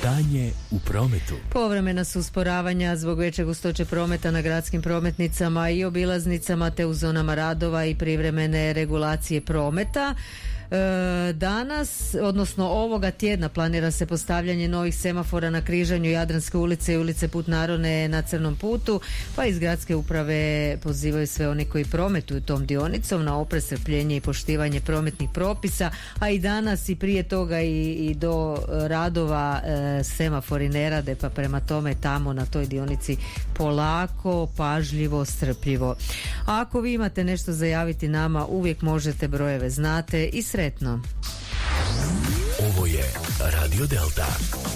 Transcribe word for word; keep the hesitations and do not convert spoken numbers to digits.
Stanje u prometu. Povremena su usporavanja zbog veće gustoće prometa na gradskim prometnicama i obilaznicama te u zonama radova i privremene regulacije prometa. E, danas, odnosno ovoga tjedna, planira se postavljanje novih semafora na križanju Jadranske ulice i ulice Put Narone na Crnom putu, pa iz gradske uprave pozivaju sve oni koji prometuju tom dionicom na oprez, strpljenje i poštivanje prometnih propisa, a i danas i prije toga i, i do radova e, semafori ne rade, pa prema tome tamo na toj dionici polako, pažljivo, strpljivo. A ako vi imate nešto zajaviti nama, uvijek možete, brojeve znate i sretno. Ovo je Radio Delta.